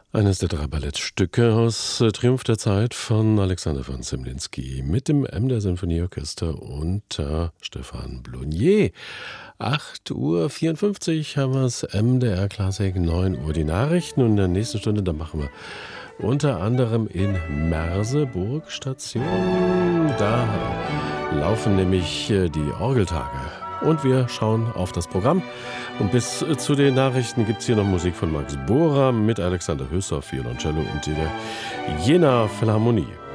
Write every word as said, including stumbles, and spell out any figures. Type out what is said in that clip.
Eines der drei Ballettstücke aus äh, Triumph der Zeit von Alexander von Zemlinsky mit dem M der Sinfonieorchester und äh, Stefan Blonier. acht Uhr vierundfünfzig haben wir das M D R Klassik, neun Uhr die Nachrichten und in der nächsten Stunde, da machen wir unter anderem in Merseburg Station. Da laufen nämlich äh, die Orgeltage. Und wir schauen auf das Programm. Und bis zu den Nachrichten gibt es hier noch Musik von Max Bohrer mit Alexander Hüsser, Violoncello und der Jena Philharmonie.